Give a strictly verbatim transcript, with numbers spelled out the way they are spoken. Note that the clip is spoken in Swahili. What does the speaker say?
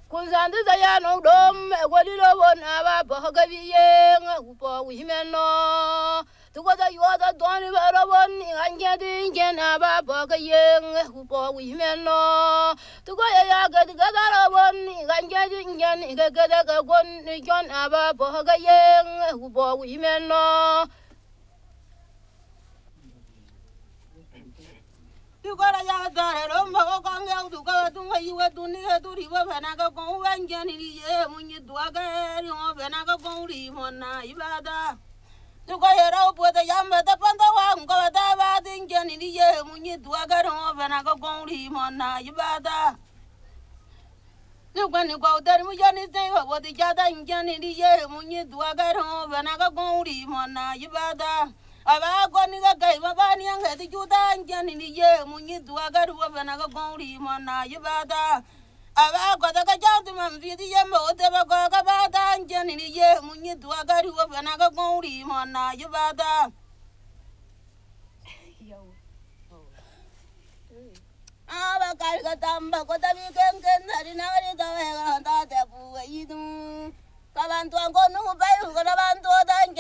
Kunzandi ya no dom egolilo bona ba bogabiye ngupo wimeno tugoda yoda doni baraboni anjedi ngena ba bogaye ngupo wimeno tugoya ya gad gadaraboni anjedi ngeni gada gagon jon aba bogaye ngupo wimeno Tukara ya dare romba ko kanga tukara tunga iwa tuniga turi wa bana ka ko wanjani ni ye munyi duaga ri o bana ka ko ri mona ibada tukaya ra po da yamba da panda wa ngo da ba dinjani ni ye munyi duaga ri o bana ka ko ri mona ibada Tukani ko dar mu jani te wa di jada injani ni ye munyi duaga ri o bana ka ko ri mona ibada Aba goni ga gai baba ni ang hedi juda anjani ni ye munyi dua garu wa bana ga gongri mona yibada Aba goda ga jantu man vidi ye mo te ba ga ga bada anjani ni ye munyi dua garu wa bana ga gongri mona yibada Aba kal ga tamba ko ta mi ken ken hari na ri ga ga ta te bu idu Kabantu ang kono ba yu ga bantu